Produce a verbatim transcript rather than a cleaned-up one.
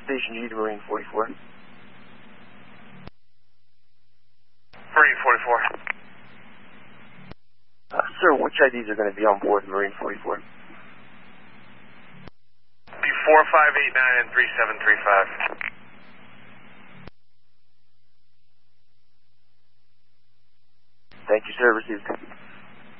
Station G to Marine forty-four. Marine forty-four. Uh, sir, which I Ds are going to be on board Marine forty-four? Be four five eight nine and three seven three five. Thank you, sir. Received.